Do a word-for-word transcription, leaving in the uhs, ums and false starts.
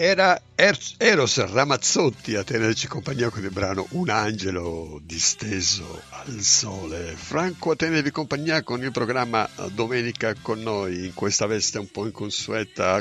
Era Er- Eros Ramazzotti a tenerci compagnia con il brano Un angelo disteso al sole. Franco a tenervi compagnia con il programma Domenica con noi, in questa veste un po' inconsueta